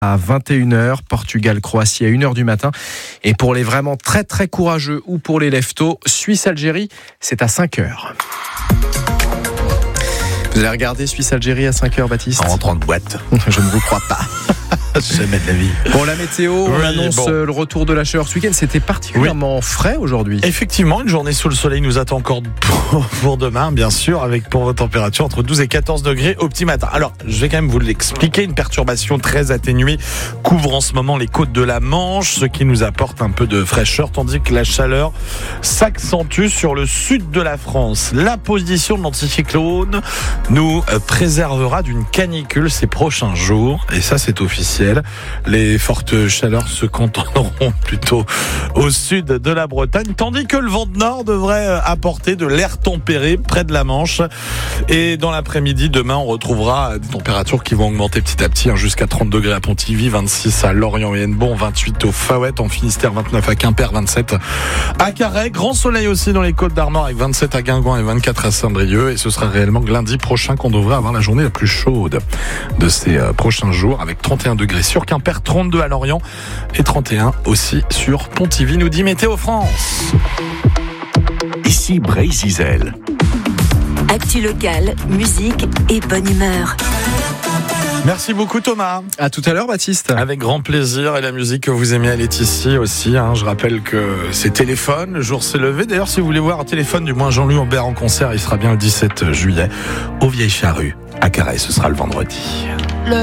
à 21h, Portugal-Croatie à 1h du matin. Et pour les vraiment très très courageux ou pour les leftos, Suisse-Algérie, c'est à 5h. Vous allez regarder Suisse-Algérie à 5h, Baptiste ? En rentrant de boîte. Je ne vous crois pas. Jamais de la vie. Bon, la météo, on annonce le retour de la chaleur ce week-end. C'était particulièrement frais aujourd'hui. Effectivement, une journée sous le soleil nous attend encore pour demain, bien sûr, avec pour vos températures entre 12 et 14 degrés au petit matin. Alors, je vais quand même vous l'expliquer. Une perturbation très atténuée couvre en ce moment les côtes de la Manche, ce qui nous apporte un peu de fraîcheur, tandis que la chaleur s'accentue sur le sud de la France. La position de l'anticyclone nous préservera d'une canicule ces prochains jours, et ça c'est officiel. Les fortes chaleurs se cantonneront plutôt au sud de la Bretagne, tandis que le vent de nord devrait apporter de l'air tempéré près de la Manche. Et dans l'après-midi, demain, on retrouvera des températures qui vont augmenter petit à petit, jusqu'à 30 degrés à Pontivy, 26 à Lorient et Hennebont, 28 au Faouët, en Finistère, 29 à Quimper, 27 à Carhaix. Grand soleil aussi dans les Côtes d'Armor avec 27 à Guingamp et 24 à Saint-Brieuc. Et ce sera réellement lundi prochain qu'on devrait avoir la journée la plus chaude de ces prochains jours, avec 31 degrés sur Quimper, 32 à Lorient et 31 aussi sur Pontivy, nous dit Météo France. Ici Bray-Zizel. Actu locale, musique et bonne humeur. Merci beaucoup Thomas. À tout à l'heure, Baptiste. Avec grand plaisir, et la musique que vous aimez, elle est ici aussi. Je rappelle que c'est Téléphone, le jour s'est levé. D'ailleurs, si vous voulez voir un Téléphone, du moins Jean-Louis Aubert en concert, il sera bien le 17 juillet au Vieilles Charrues à Carhaix. Ce sera le vendredi.